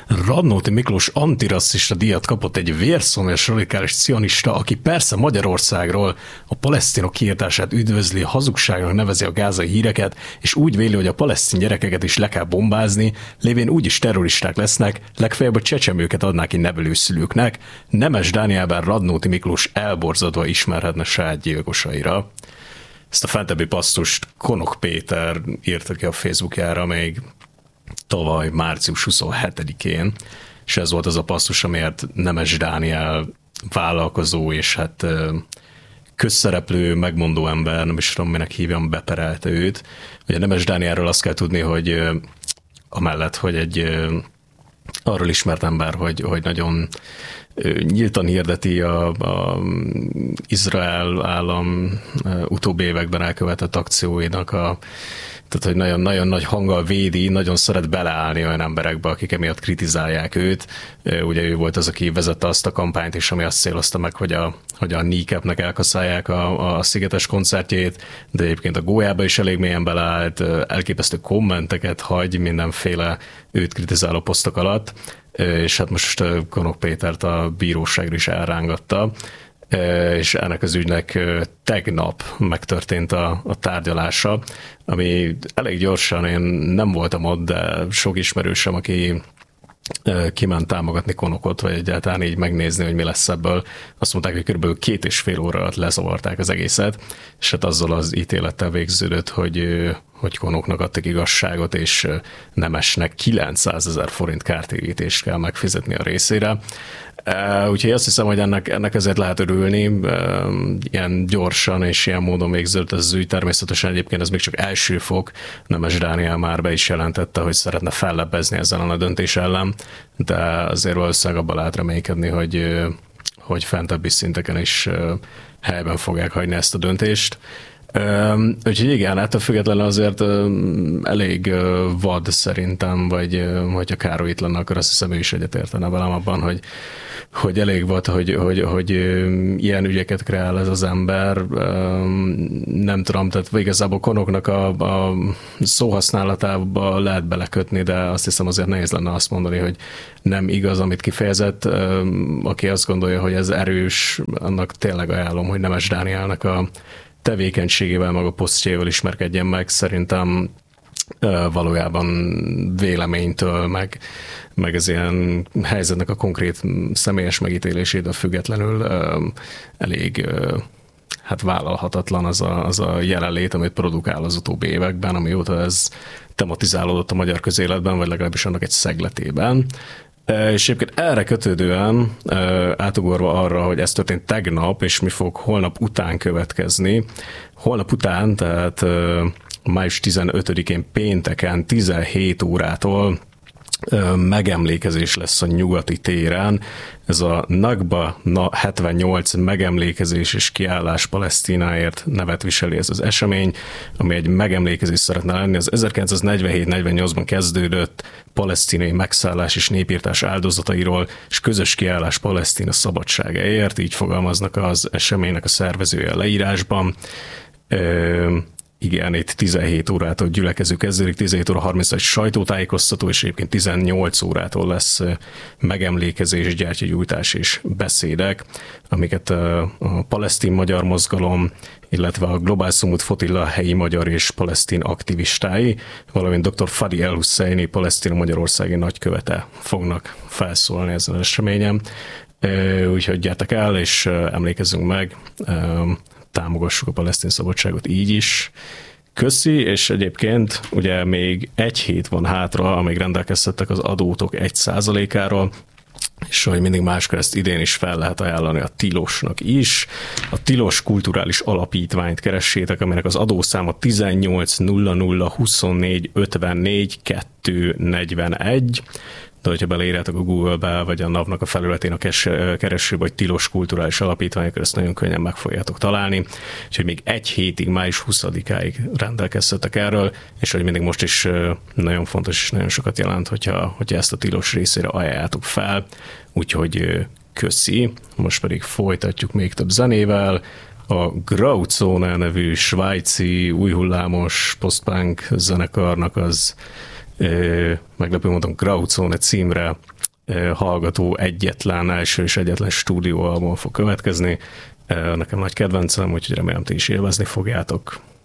Radnóti Miklós antirasszista díjat kapott egy vérszomjas radikális cionista, aki persze Magyarországról a palesztinok kiirtását üdvözli, hazugságnak nevezi a gázai híreket, és úgy véli, hogy a palesztin gyerekeket is le kell bombázni, lévén úgyis terroristák lesznek, legfeljebb a csecsemőket adnák ki nevelőszülőknek. Nemes Dánielben Radnóti Miklós elborzadva ismerhetne saját gyilkosaira. Ezt a fentebbi passztust Konok Péter írta ki a Facebookjára még tavaly március 27-én, és ez volt az a passztus, amiért Nemes Dániel vállalkozó és hát közszereplő, megmondó ember, nem is tudom, minek hívjam, beperelte őt. Ugye Nemes Dánielről azt kell tudni, hogy amellett, hogy egy arról ismert ember, hogy nagyon nyíltan hirdeti a Izrael állam utóbbi években elkövetett akcióinak tehát, hogy nagyon-nagyon nagy hanggal védi, nagyon szeret beleállni olyan emberekbe, akik emiatt kritizálják őt. Ugye ő volt az, aki vezette azt a kampányt is, ami azt célozta meg, hogy a Kneecapnek elkaszálják a Szigetes koncertjét, de egyébként a gólyába is elég mélyen beleállt, elképesztő kommenteket hagy mindenféle őt kritizáló posztok alatt, és hát most Konok Pétert a bíróságra is elrángatta, és ennek az ügynek tegnap megtörtént a tárgyalása, ami elég gyorsan, én nem voltam ott, de sok ismerősöm, aki kiment támogatni Konokot, vagy egyáltalán így megnézni, hogy mi lesz ebből. Azt mondták, hogy kb. 2,5 óra alatt lezavarták az egészet, és hát azzal az ítélettel végződött, hogy Konoknak adtak igazságot, és Nemesnek 900 000 forint kártérítést kell megfizetni a részére. Úgyhogy azt hiszem, hogy ennek ezért lehet örülni. Ilyen gyorsan és ilyen módon végződött ez az ügy. Természetesen egyébként ez még csak első fok. Nemes Dániel már be is jelentette, hogy szeretne fellebbezni ezzel a döntés ellen, de azért valószínűleg abban lehet reménykedni, hogy fentebbi szinteken is helyben fogják hagyni ezt a döntést. Úgyhogy igen, ettől függetlenül azért elég vad szerintem, vagy hogyha Károly itt lenne, akkor azt hiszem, ő is egyetértene velem abban, hogy elég vad, hogy ilyen ügyeket kreál ez az ember. Nem tudom, tehát igazából Konoknak a szóhasználatába lehet belekötni, de azt hiszem azért nehéz lenne azt mondani, hogy nem igaz, amit kifejezett. Aki azt gondolja, hogy ez erős, annak tényleg ajánlom, hogy Nemes Dánielnek a tevékenységével, maga posztjével ismerkedjen meg. Szerintem valójában véleménytől, meg az ilyen helyzetnek a konkrét személyes megítélésétől függetlenül elég vállalhatatlan az a jelenlét, amit produkál az utóbbi években, amióta ez tematizálódott a magyar közéletben, vagy legalábbis annak egy szegletében. És egyébként erre kötődően átugorva arra, hogy ez történt tegnap, és mi fog holnap után következni. Holnap után, tehát május 15-én pénteken 17 órától megemlékezés lesz a Nyugati téren. Ez a Nakba 78 megemlékezés és kiállás Palesztináért nevet viseli ez az esemény, ami egy megemlékezés szeretne lenni. Az 1947-48-ban kezdődött palesztinai megszállás és népírtás áldozatairól, és közös kiállás Palesztina szabadságáért, így fogalmaznak az eseménynek a szervezője a leírásban. Igen, itt 17 órától gyülekező kezdődik, 17 óra 30 egy sajtótájékoztató, és egyébként 18 órától lesz megemlékezés, gyertyagyújtás és beszédek, amiket a palesztin magyar mozgalom, illetve a Globál Szumut Fotilla helyi magyar és palesztin aktivistái, valamint dr. Fadi El-Husseini, palesztin magyarországi nagykövete fognak felszólalni ezen az eseményen. Úgyhogy gyertek el, és emlékezzünk meg, támogassuk a palesztin szabadságot így is. Köszi, és egyébként ugye még egy hét van hátra, amíg rendelkeztettek az adótok 1%-áról, és hogy mindig máskor ezt idén is fel lehet ajánlani a Tilosnak is. A Tilos Kulturális Alapítványt keressétek, aminek az adószáma 18.002454 de hogyha beleírjátok a Google-be, vagy a NAV-nak a felületén a keresőbe, vagy Tilos Kulturális Alapítvány, akkor ezt nagyon könnyen meg fogjátok találni. Úgyhogy még egy hétig, május 20-áig rendelkeztetek erről, és hogy mindig most is nagyon fontos és nagyon sokat jelent, hogyha ezt a Tilos részére ajánljátok fel. Úgyhogy köszi. Most pedig folytatjuk még több zenével. A Grauzone nevű svájci újhullámos post-punk zenekarnak az meglepő módon Grauzone címre hallgató első és egyetlen stúdióalbum fog következni. Nekem nagy kedvencem, úgyhogy remélem ti is élvezni fogjátok.